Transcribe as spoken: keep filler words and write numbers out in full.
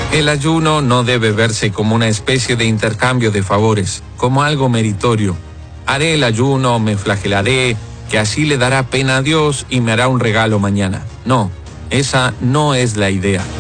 El ayuno no debe verse como una especie de intercambio de favores, como algo meritorio. Haré el ayuno, me flagelaré, que así le dará pena a Dios y me hará un regalo mañana. No, esa no es la idea.